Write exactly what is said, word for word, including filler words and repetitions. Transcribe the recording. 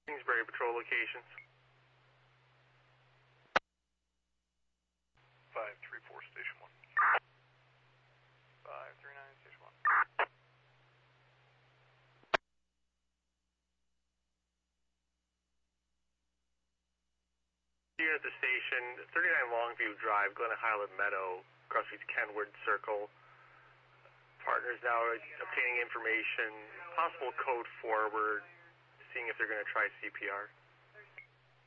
Kingsbury patrol locations. five three four, station one. five three nine, station one. Here at the station, thirty-nine Longview Drive, Glen Highland Meadow, across the Kenwood Circle. Partners now are obtaining information, possible code forward, seeing if they're going to try C P R.